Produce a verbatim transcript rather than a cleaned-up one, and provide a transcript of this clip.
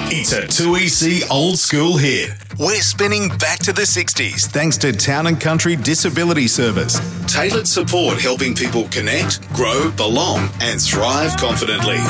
It's a two E C old school hit. We're spinning back to the sixties thanks to Town and Country Disability Service. Tailored support helping people connect, grow, belong and thrive confidently.